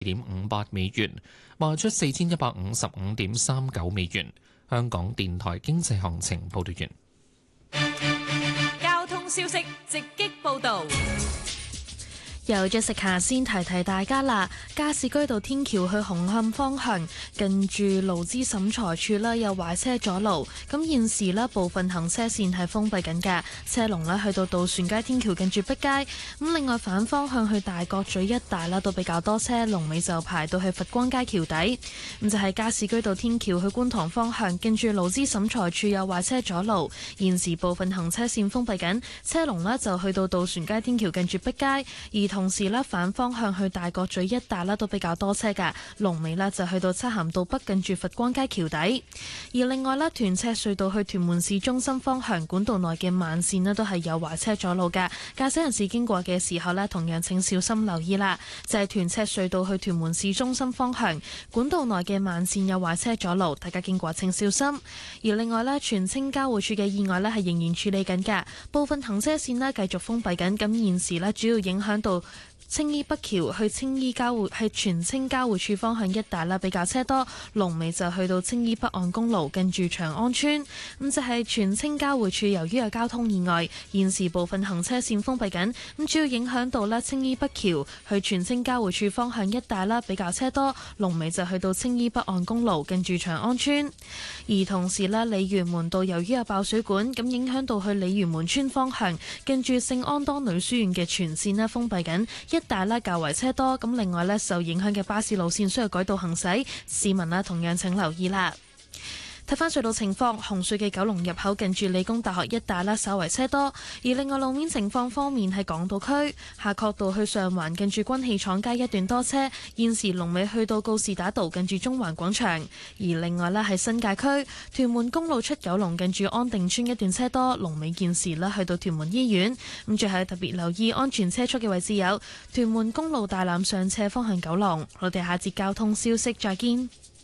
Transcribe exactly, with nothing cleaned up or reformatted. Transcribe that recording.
點五八美元，賣出四千一百五十五點三九美元。香港電台經濟行情報道完。交通消息直擊報導。 由 Jessica 先提提大家啦，加士居道天橋去紅磡方向，近住勞資審裁處啦，有壞車阻路。咁現時呢部分行車線係封閉緊嘅，車龍呢去到渡船街天橋近住碧街。咁另外反方向去大角咀一帶啦，都比較多車，龍尾就排到去佛光街橋底。咁就係加士居道天橋去觀塘方向，近住勞資審裁處有壞車阻路，現時部分行車線封閉緊，車龍呢就去到渡船街天橋近住碧街，而同時咧反方向去大角咀一帶咧都比較多車嘅，龍尾咧就去到漆咸道北近住佛光街橋底。而另外咧屯赤隧道去屯門市中心方向管道內嘅慢線咧都係有壞車阻路嘅，駕駛人士經過嘅時候咧同樣請小心留意啦。就係屯赤隧道去屯門市中心方向管道內嘅慢線有壞車阻路，大家經過請小心。而另外咧荃青交匯處嘅意外咧係仍然處理緊嘅，部分行車線咧繼續封閉緊，咁現時咧主要影響到青衣北橋去青衣交匯去荃青交匯處方向一帶啦，比較車多，龍尾就去到青衣北岸公路近住長安村。咁就係荃青交匯處，由於有交通意外，現時部分行車線封閉緊，咁主要影響到咧青衣北橋去荃青交匯處方向一帶啦，比較車多，龍尾就去到青衣北岸公路近住長安村。而同時咧鯉魚門道由於有爆水管，咁影響到去鯉魚門村方向近住聖安多女書院嘅全線咧封閉緊，一帶咧較為車多，咁另外咧受影響嘅巴士路線需要改道行駛，市民咧同樣請留意啦。睇翻隧道情況，紅隧嘅九龍入口近住理工大學一帶啦，稍為車多。而另外路面情況方面，喺港島區夏慤道去上環近住軍器廠街一段多車，現時龍尾去到告士打道近住中環廣場。而另外咧喺新界區屯門公路出九龍近住安定村一段車多，龍尾現時咧去到屯門醫院。咁最後特別留意安全車速嘅位置有屯門公路大欖上斜方向九龍。我哋下節交通消息再見。